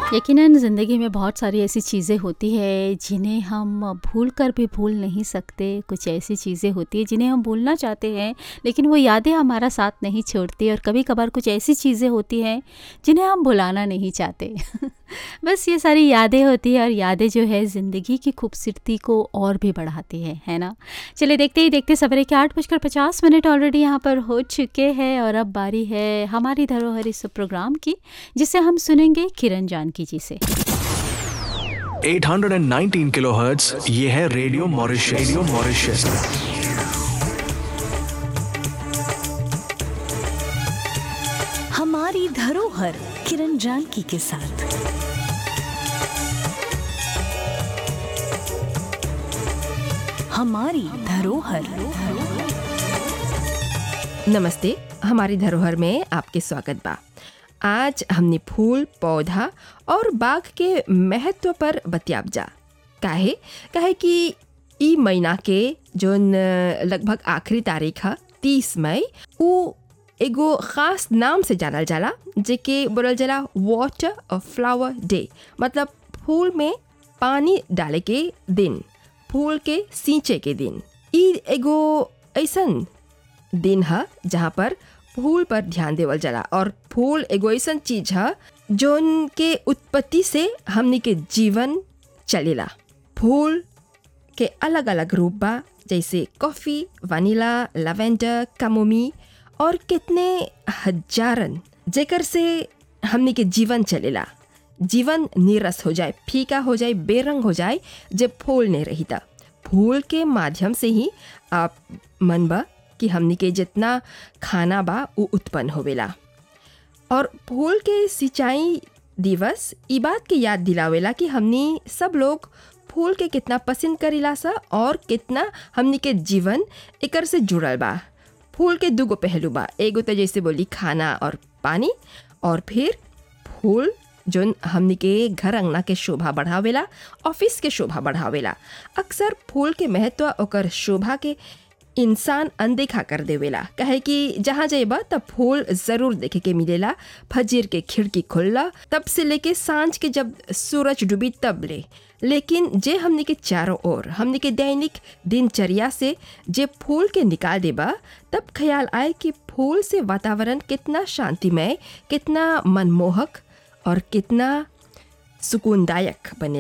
यकीनन ज़िंदगी में बहुत सारी ऐसी चीज़ें होती है जिन्हें हम भूल कर भी भूल नहीं सकते। कुछ ऐसी चीज़ें होती है जिन्हें हम भूलना चाहते हैं लेकिन वो यादें हमारा साथ नहीं छोड़ती, और कभी कभार कुछ ऐसी चीज़ें होती हैं जिन्हें हम भुलाना नहीं चाहते। बस ये सारी यादें होती है, और यादें जो है ज़िंदगी की खूबसूरती को और भी बढ़ाती है ना। चलिए देखते ही देखते सवेरे के 8:50 ऑलरेडी यहाँ पर हो चुके हैं, और अब बारी है हमारी धरोहर इस प्रोग्राम की, जिसे हम सुनेंगे किरण जानकी जी से। 819 किलोहर्ट्ज, ये है रेडियो मॉरिशस। Radio Mauritius. हमारी धरोहर किरण जानकी के साथ। हमारी धरोहर। नमस्ते, हमारी धरोहर में आपके स्वागत बा। आज हमने फूल, पौधा और बाग के महत्व पर बतियाब जा। काहे कि ई महीना के जोन लगभग आखिरी तारीख है 30 मई, उ एगो खास नाम से जानल जाला, जेके बोलल जाला वाटर और फ्लावर डे, मतलब फूल में पानी डाले के दिन, फूल के सींचे के दिन। ई एगो ऐसन दिन है जहाँ पर फूल पर ध्यान देवल जाला, और फूल एगो ऐसन चीज है जोन के उत्पत्ति से हमनी के जीवन चलेला। फूल के अलग अलग रूप बा, जैसे कॉफ़ी, वनीला, लैवेंडर, कैमोमी और कितने हजारन, जेकर से हमनी के जीवन चलेला। जीवन नीरस हो जाए, फीका हो जाए, बेरंग हो जाए जब फूल नहीं रही था। फूल के माध्यम से ही आप मन बा कि हमनी के जितना खाना बा वो उत्पन्न होवेला। और फूल के सिंचाई दिवस ई बात के याद दिलावेला कि हमनी सब लोग फूल के कितना पसंद करीला सा, और कितना हमनी के जीवन एकर से जुड़ल बा। फूल के दूगो पहलू बा, एगो तो जैसे बोली खाना और पानी, और फिर फूल जोन हमनी के घर अंगना के शोभा बढ़ावेला, ऑफिस के शोभा बढ़ावेला। अक्सर फूल के महत्व ओकर शोभा के इंसान अनदेखा कर देवेला, कहे कि जहाँ जाइबा तब फूल ज़रूर देखे के मिलेला। फजीर के खिड़की खुलला तब से लेके सांझ के जब सूरज डूबी तब ले। लेकिन जे हमने के चारों ओर, हमने के दैनिक दिनचर्या से जे फूल के निकाल देबा, तब ख्याल आए कि फूल से वातावरण कितना शांतिमय, कितना मनमोहक और कितना सुकूनदायक बने।